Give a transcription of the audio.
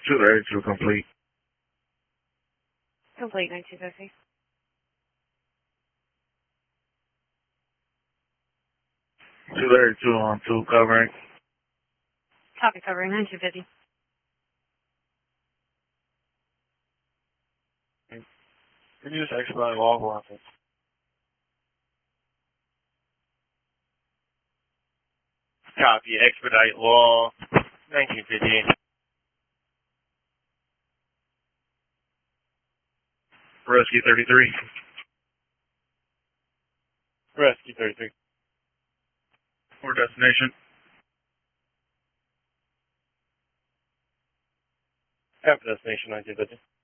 232 complete. Complete 1950. Two 32 on 2 covering. Copy, covering 1950. Can you just expedite log one? Copy, expedite law 1950. Rescue 33. Rescue 33. For destination. After destination 1950.